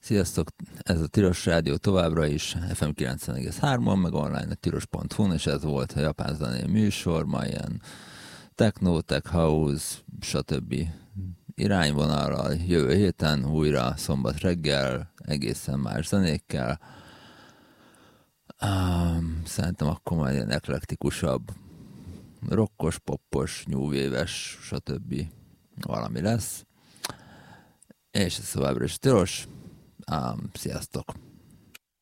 Sziasztok! Ez a Tilos Rádió továbbra is FM 90,3-on, meg online a tilos.hu-n, és ez volt a japán zenei műsor, ma ilyen techno, tech house, stb. Irányvonalral jövő héten újra szombat reggel, egészen más zenékkel. Szerintem akkor majd ilyen eklektikusabb, rokkos, poppos, new wave-es, stb. Valami lesz. És ez továbbra is Tilos. Sziasztok!